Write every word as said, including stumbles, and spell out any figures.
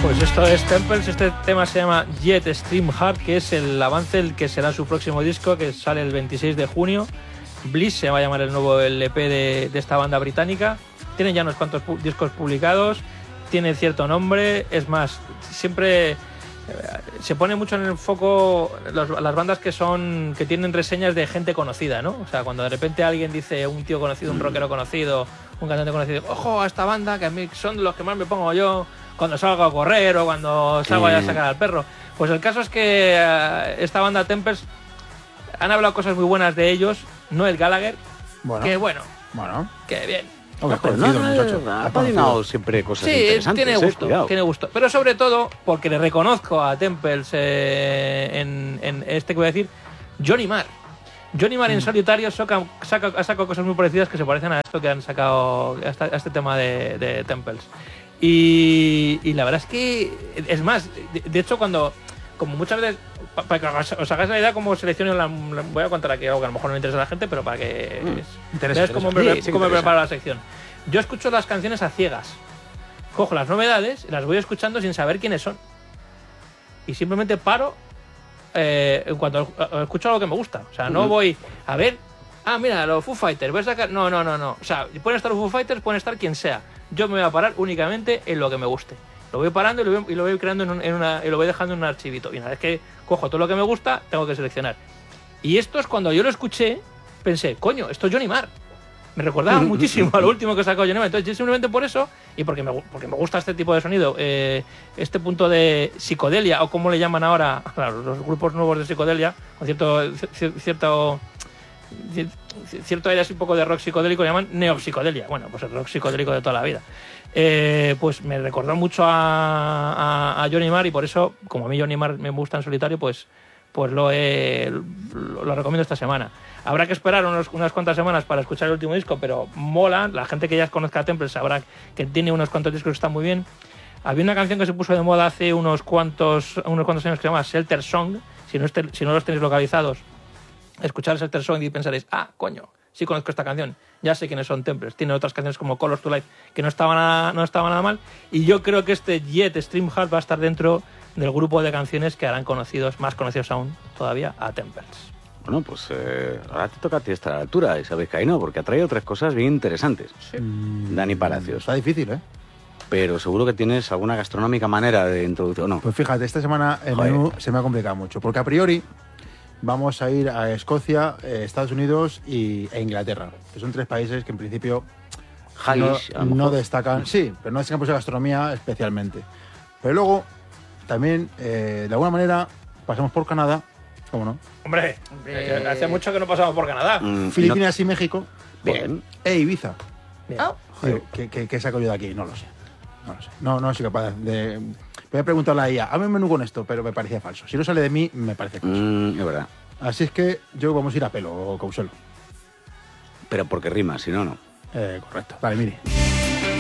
Pues esto es Temples, este tema se llama Jet Stream Heart, que es el avance del que será su próximo disco, que sale el veintiséis de junio. Bliss se va a llamar el nuevo L P de, de esta banda británica. Tienen ya unos cuantos pu- discos publicados, tiene cierto nombre, es más, siempre eh, se pone mucho en el foco los, las bandas que son que tienen reseñas de gente conocida, ¿no? O sea, cuando de repente alguien dice, un tío conocido, un rockero conocido, un cantante conocido, ojo a esta banda que a mí son de los que más me pongo yo cuando salgo a correr o cuando salgo a sacar al perro. Pues el caso es que uh, esta banda Tempest han hablado cosas muy buenas de ellos, Noel Gallagher, Bueno. que bueno, Bueno. que bien. Hombre, Pues conocido, no, muchacho. no, ha Ha patinado conocido. siempre cosas Sí, interesantes. tiene eh, gusto, cuidado. tiene gusto. Pero sobre todo porque le reconozco a Temples eh, en, en este que voy a decir, Johnny Marr. Johnny Marr en solitario saca, saca, ha sacado cosas muy parecidas que se parecen a esto que han sacado, a, esta, a este tema de, de Temples. Y, y la verdad es que, es más, de, de hecho cuando, como muchas veces, pa- para que os, os hagáis la idea cómo selecciono, la, la- voy a contar aquí algo que a lo mejor no me interesa a la gente, pero para que Mm, interesa, veáis cómo, interesa. me, Sí, sí cómo me interesa. preparo la sección. Yo escucho las canciones a ciegas. Cojo las novedades y las voy escuchando sin saber quiénes son. Y simplemente paro eh, en cuanto a- a- escucho algo que me gusta. O sea, no Ujú. voy a ver, ah, mira, los Foo Fighters, voy a sacar. No, no, no, no. O sea, pueden estar los Foo Fighters, pueden estar quien sea. Yo me voy a parar únicamente en lo que me guste. Lo voy parando y lo voy, y lo voy creando en, un- en una. Y lo voy dejando en un archivito. Y una vez que cojo todo lo que me gusta, tengo que seleccionar. Y esto es cuando yo lo escuché, pensé, coño, esto es Johnny Marr. Me recordaba muchísimo a lo último que sacó Johnny Marr. Entonces, yo simplemente por eso, y porque me, gu- porque me gusta este tipo de sonido, eh, este punto de psicodelia, o como le llaman ahora claro, los grupos nuevos de psicodelia, con cierto cier- cierto cier- cierto aire así un poco de rock psicodélico, le llaman neopsicodelia. Bueno, pues el rock psicodélico de toda la vida. Eh, pues me recordó mucho a, a, a Johnny Marr, y por eso, como a mí Johnny Marr me gusta en solitario, pues pues lo, he, lo, lo recomiendo esta semana. Habrá que esperar unos, unas cuantas semanas para escuchar el último disco, pero mola. La gente que ya conozca a Temple sabrá que tiene unos cuantos discos que están muy bien. Había una canción que se puso de moda hace unos cuantos, unos cuantos años que se llama Shelter Song. Si no, este, si no los tenéis localizados, escuchar Shelter Song y pensaréis, ah, coño, sí conozco esta canción, ya sé quiénes son Temples. Tiene otras canciones como Colors to Life que no estaban nada, no estaban nada mal. Y yo creo que este Jet Stream Heart va a estar dentro del grupo de canciones que harán conocidos, más conocidos aún todavía, a Temples. Bueno, pues eh, ahora te toca a ti estar a la altura, y sabéis que ahí no, porque ha traído tres cosas bien interesantes. Mm, Dani Palacios. Está difícil, ¿eh? Pero seguro que tienes alguna gastronómica manera de introducir, ¿o no? Pues fíjate, esta semana el Joder. menú se me ha complicado mucho, porque a priori vamos a ir a Escocia, eh, Estados Unidos y, e Inglaterra, que son tres países que en principio Haggis, a no, lo no mejor. destacan, sí, pero no destacan por su gastronomía especialmente. Pero luego, también, eh, de alguna manera, pasamos por Canadá, ¿cómo no? Hombre, eh, hace mucho que no pasamos por Canadá. Mm, Filipinas y México, Bien. e Ibiza. Bien. Joder, ¿qué, qué, qué saco yo de aquí? No lo sé. No lo sé. No, no soy capaz de... Voy a preguntarle a ella, hazme un menú con esto, pero me parecía falso. Si no sale de mí, me parece falso. no- mm, es verdad. Así es que yo vamos a ir a pelo, Causelo. Pero porque rima, si no, no. Eh, correcto. Vale, mire.